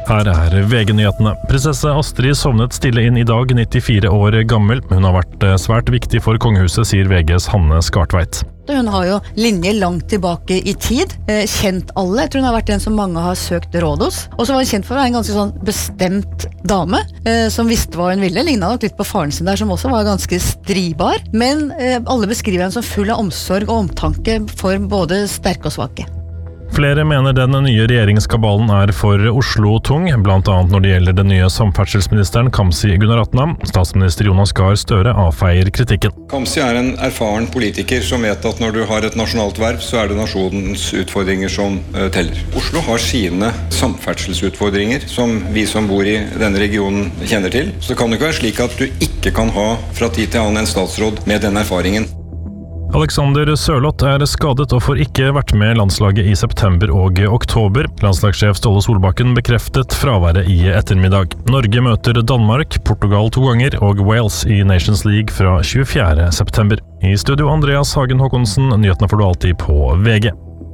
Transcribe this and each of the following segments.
Her VG-nyhetene. Prinsesse Astrid sovnet stille inn I dag, 94 år gammel. Hun har vært svært viktig for kongehuset, sier VGs Hanne Skartveit. Hun har jo linjer langt tilbake I tid, kjent alle. Jeg tror hun har vært en som mange har søkt råd hos. Og så var hun kjent for å være en ganske sånn bestemt dame, som visste hva hun ville. Lignet nok litt på faren sin der, som også var ganske stribar. Men alle beskriver henne som full av omsorg og omtanke for både sterke og svake. Flere mener den nye regjeringskabalen for Oslo-tung, blant annet når det gjelder den nye samferdselsministeren Kamzy Gunaratnam. Statsminister Jonas Gahr Støre avfeier kritikken. Kamzy en erfaren politiker som vet at når du har et nasjonalt verv, så det nasjonens utfordringer som teller. Oslo har sine samferdselsutfordringer som vi som bor I denne regionen kjenner til. Så det kan jo ikke være slik at du ikke kan ha fra tid til annen en statsråd med den erfaringen. Alexander Sørloth skadet og får ikke vært med landslaget I september og oktober. Landslagssjef Ståle Solbakken bekreftet fraværet I ettermiddag. Norge møter Danmark, Portugal 2 ganger og Wales I Nations League fra 24. september. I studio Andreas Hagen Håkonsen, nyhetene får du alltid på VG.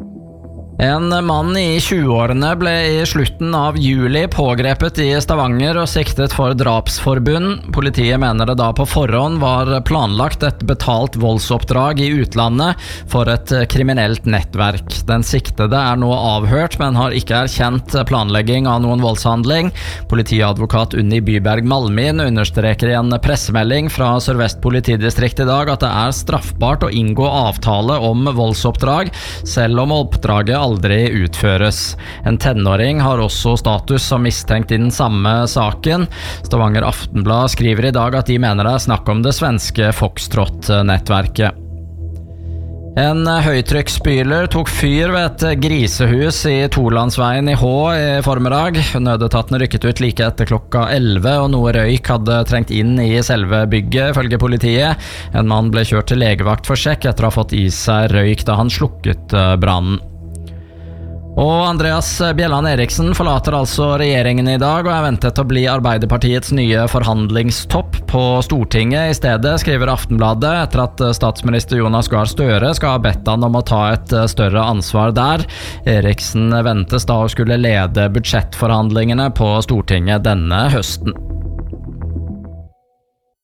En mann I 20-årene ble I slutten av juli pågrepet I Stavanger og siktet for drapsforbund. Politiet mener det da på forhånd var planlagt et betalt voldsoppdrag I utlandet for et kriminelt nettverk. Den siktede nå avhørt, men har ikke erkjent planlegging av noen voldshandling. Politiadvokat Unni Byberg Malmin understreker I en pressemelding fra Sør-Vest politidistrikt I dag at det straffbart å inngå avtale om voldsoppdrag, selv om oppdraget aldri utføres. En tenåring har også status som mistenkt I den samme saken. Stavanger Aftenblad skriver I dag at de mener det snakk om det svenske Foxtrot-nettverket. En høytrykksspyler tok fyr ved et grisehus I Torlandsveien I Hå I formiddag. Nødetaten rykket ut like etter klokka 11, og noe røyk hadde trengt inn I selve bygget, ifølge politiet. En mann ble kjørt til legevakt for sjekk etter å ha fått I seg røyk da han slukket brannen. Og Andreas Bjelland Eriksen forlater altså regjeringen I dag og ventet å bli Arbeiderpartiets nye forhandlingstopp på Stortinget. I stedet skriver Aftenbladet etter at statsminister Jonas Gahr Støre skal ha bedt han om å ta et større ansvar der. Eriksen ventes da å skulle lede budsjettforhandlingene på Stortinget denne høsten.